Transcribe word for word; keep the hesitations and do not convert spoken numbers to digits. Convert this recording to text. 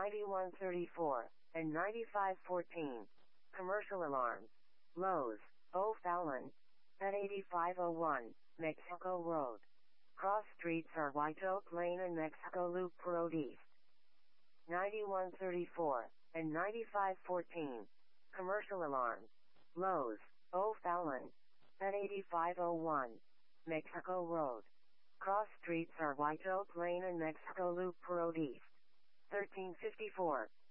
ninety-one thirty-four, and ninety-five fourteen. Commercial alarms. Lowe's, O'Fallon. At eighty-five oh one, Mexico Road. Cross streets are White Oak Lane and Mexico Loop Road East. ninety-one thirty-four, and ninety-five fourteen. Commercial alarms. Lowe's, O'Fallon. At eighty-five oh one, Mexico Road. Cross streets are White Oak Lane and Mexico Loop Road East. thirteen fifty-four,